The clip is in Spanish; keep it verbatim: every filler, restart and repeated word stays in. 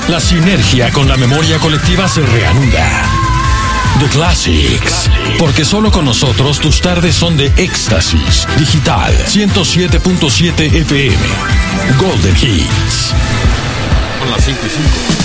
La sinergia con la memoria colectiva se reanuda. The Classics, porque solo con nosotros tus tardes son de éxtasis. Digital ciento siete punto siete F M. Golden Hits. Con las cinco y cinco.